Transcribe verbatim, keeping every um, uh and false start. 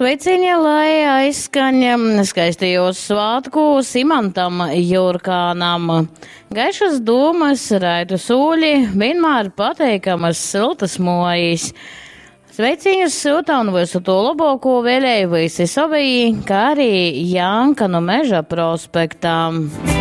Sveiciņi, lai aizskaņa skaistajos svētkos Imantam Jurkānam. Gaišas domas, raitu sūļi, vienmēr pateikamas siltas mojas. Sveiciņus sūta un visu to labāko vēlēju visi savī, kā arī Janka no Meža prospektām.